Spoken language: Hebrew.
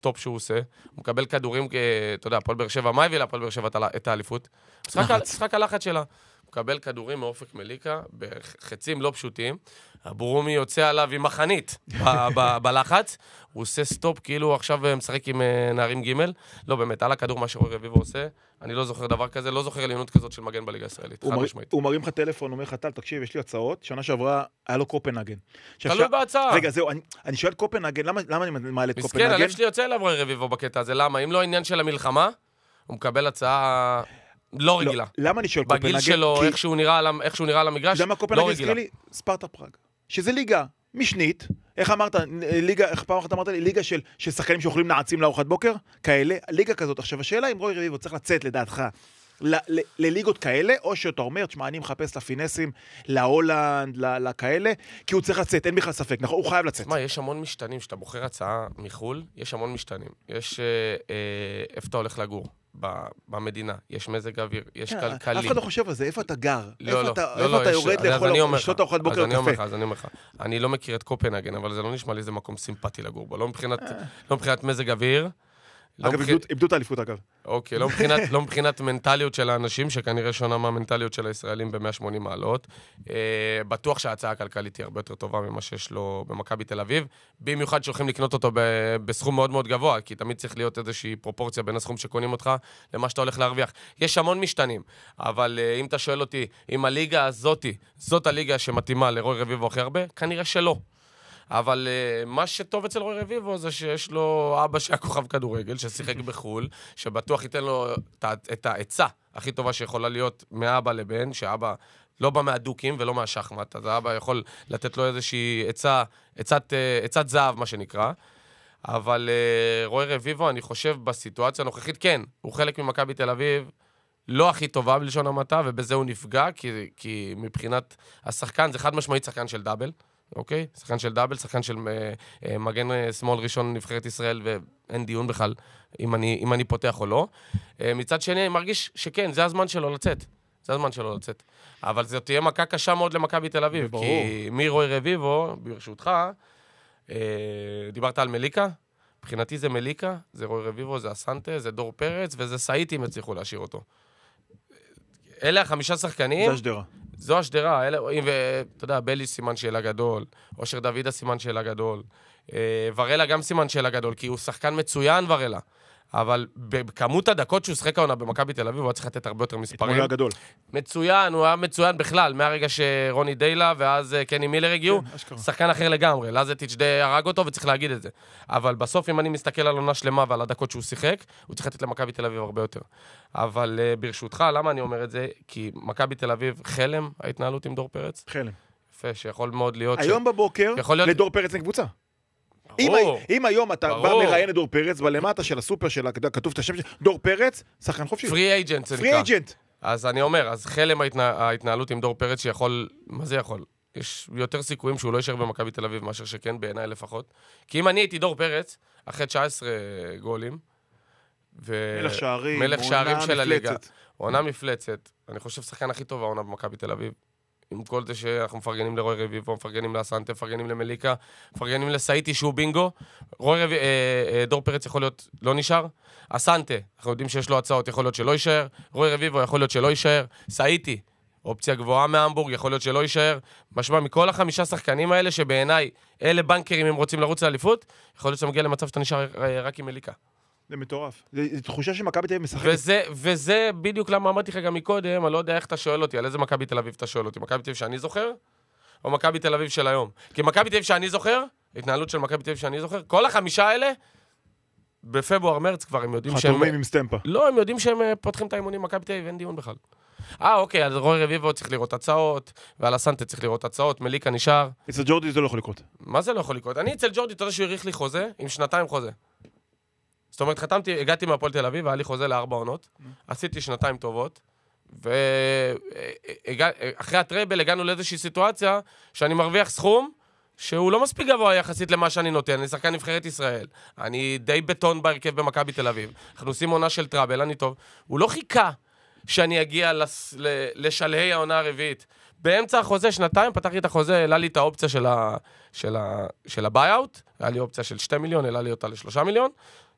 טופ שהוא עושה, הוא מקבל כדורים, אתה יודע, הפועל באר שבע, מה הביא להפועל באר שבע את האליפות? משחק הלחץ שלה. הוא מקבל כדורים מאופק מליקה, בחצים לא פשוטים, הברומי יוצא עליו עם מחנית בלחץ, הוא עושה סטופ, כאילו עכשיו משחק עם נערים ג' לא באמת, על הכדור מה שרוי רביבו עושה, אני לא זוכר דבר כזה, לא זוכר עליונות כזאת של מגן בליגה הישראלית, חד משמעית. הוא מרים לך טלפון, אומר לך, טל, תקשיב, יש לי הצעות, שנה שעברה היה לו קופנהגן. תלוי בהצעה. רגע, זהו, אני שואל קופנהגן, למה אני מעלה את קופנהגן? מסכן, הלב שלי יוצא אליו רוי רביבו בקטע הזה, למה? אם לא העניין של המלחמה, הוא מקבל הצעה לא רגילה. למה אני שואל קופנהגן? בגיל שלו, איך שהוא נראה על המגרש, למה קופנהגן הזכיר לי? ספרטה פראג. שזה ליגה משנית, איך אמרת, איך פעם אחת אמרת לי, ליגה של שחקנים שאוכלים נעצים לארוחת בוקר, כאלה, ליגה כזאת. עכשיו, השאלה אם רוי רביבו צריך לצאת לדעתך לליגות כאלה, או שאתה אומר, תשמע, אני מחפש לפינסים, להולנד, לכאלה, כי הוא צריך לצאת, אין בכלל ספק, נכון? הוא חייב לצאת. תשמע, יש המון משתנים, שאתה בוחר הצעה מחול, יש המון משתנים. יש איפה אתה הולך לגור במדינה, יש מזג אוויר, יש כלכלי. אף אחד לא חושב על זה, איפה אתה גר? איפה אתה יורד לשתות ארוחת בוקר קפה? אז אני אומר לך, אני לא מכיר את קופנהגן, אבל זה לא נשמע לי איזה מקום סימפטי לגור בו, לא מבחינת מזג אוויר, אגב, איבדו את האליפות, אגב. אוקיי, לא מבחינת מנטליות של האנשים, שכנראה שונה מהמנטליות של הישראלים ב-180 מעלות. בטוח שההצעה הכלכלית היא הרבה יותר טובה ממה שיש לו במכבי תל אביב, במיוחד שהולכים לקנות אותו בסכום מאוד מאוד גבוה, כי תמיד צריך להיות איזושהי פרופורציה בין הסכום שקונים אותך למה שאתה הולך להרוויח. יש המון משתנים, אבל אם אתה שואל אותי, אם הליגה הזאת, זאת הליגה שמתאימה לרוי רביבו הכי הרבה, כנראה שלא. אבל מה שטוב אצל רוי רביבו זה שיש לו אבא שהיה כוכב כדורגל, ששיחק בחול, שבטוח ייתן לו את העצה הכי טובה שיכולה להיות מאבא לבן, שאבא לא בא מהדוקים ולא מהשחמט, אז האבא יכול לתת לו איזושהי עצת זהב, מה שנקרא. אבל רוי רביבו, אני חושב בסיטואציה הנוכחית, כן, הוא חלק ממכבי תל אביב, לא הכי טובה בלשון המעטה, ובזה הוא נפגע, כי מבחינת השחקן, זה חד משמעית שחקן של דאבל, אוקיי? שחקן של דאבל, שחקן של מגן שמאל ראשון נבחרת ישראל, ואין דיון בכלל אם אני פותח או לא. מצד שני, אני מרגיש שכן, זה הזמן שלו לצאת. זה הזמן שלו לצאת. אבל זה תהיה מכה קשה מאוד למכבי תל אביב, כי מרוי רביבו, ברשותך, דיברת על מליקה, מבחינתי זה מליקה, זה רוי רביבו, זה אסנטה, זה דור פרץ, וזה סאיטי אם הצליחו להשאיר אותו. אלה 5 שחקנים. זה השדרה. זו השדרה, ואתה יודע, בלי סימן שאלה גדול, אושר דוידה סימן שאלה גדול, ורלה גם סימן שאלה גדול, כי הוא שחקן מצוין ורלה, אבל בכמות הדקות שהוא שחק העונה במכבי תל אביב, הוא היה צריך לתת הרבה יותר מספרים. הוא היה גדול. מצוין, הוא היה מצוין בכלל, מהרגע שרוני דיילה ואז קני מילר הגיעו, שחקן אחר לגמרי, לזטיץ' די הרג אותו וצריך להגיד את זה. אבל בסוף אם אני מסתכל על עונה שלמה ועל הדקות שהוא שיחק, הוא צריך לתת למכבי תל אביב הרבה יותר. אבל ברשותך, למה אני אומר את זה? כי מכבי תל אביב חלם, ההתנהלות עם דור פרץ. חלם. יפה, שיכול מאוד להיות היום בבוקר, לדור פרץ אין קבוצה. אם היום אתה בא מראיין את דור פרץ, בלמטה של הסופר שלה, כתוב את השם של דור פרץ, שחקן חופשי. פרי אייג'נט זה נקרא. פרי אייג'נט. אז אני אומר, אז חלם ההתנהלות עם דור פרץ שיכול, מה זה יכול? יש יותר סיכויים שהוא לא יישאר במכבי תל אביב, מאשר שכן, בעיניי לפחות. כי אם אני הייתי דור פרץ, אחרי 19 גולים, מלך שערים של הליגה, עונה מפלצת, אני חושב שחקן הכי טוב העונה במכבי תל אביב. עם כל זה שאנחנו מפרגנים לרוי רביבו, מפרגנים לאסנטה, מפרגנים למליקה, מפרגנים לסאיטי שהוא בינגו, דור פרץ יכול להיות לא נשאר, אסנטה, אנחנו יודעים שיש לו הצעות, יכול להיות שלא יישאר, רוי רביבו יכול להיות שלא יישאר, סאיטי, אופציה גבוהה מהמבורג, יכול להיות שלא יישאר, משמע מכל 5 שחקנים האלה, שבעיניי אלה בנקרים אם רוצים לרוץ לאליפות, יכול להיות שמגיע למצב שאתה נשאר רק עם מליקה. זה מטורף. זו תחושה שמכבי תל אביב משחקת. וזה בדיוק למה אמרתי לך גם מקודם, אני לא יודע איך אתה שואל אותי, על איזה מכבי תל אביב אתה שואל אותי, מכבי תל אביב שאני זוכר, או מכבי תל אביב של היום? כי מכבי תל אביב שאני זוכר, התנהלות של מכבי תל אביב שאני זוכר, כל 5 האלה, בפברואר מרץ כבר הם יודעים שהם... חתומים עם סטמפה. לא, הם יודעים שהם פותחים את האימונים, מכבי תל אביב אין דיון בכלל. אוקיי, על רוי רביבו צריך לראות הצעות, ועל הסנטה צריך לראות הצעות, מליקה נשאר. אצל ג'ורדי זה לא יכול לקרות. מה זה לא יכול לקרות? אני אצל ג'ורדי, אתה יודע שהוא העריך לי חוזה, עם 2 חוזה. זאת אומרת, הגעתי מהפועל תל אביב, והיה לי חוזה ל4 עונות, עשיתי 2 טובות, ואחרי הטרייבל הגענו לאיזושהי סיטואציה, שאני מרוויח סכום, שהוא לא מספיק גבוה יחסית למה שאני נותן, אני שחקן נבחרת ישראל, אני די בטון בהרכב במכבי תל אביב, אנחנו עושים עונה של טראבל, אני טוב, הוא לא חיכה שאני אגיע לשלהי העונה הרביעית, באמצע החוזה 2, פתחתי את החוזה, העלה לי את האופציה של הביי-אוט, היה לי אופציה של 2 מיליון, העלה לי אותה ל3 מיליון,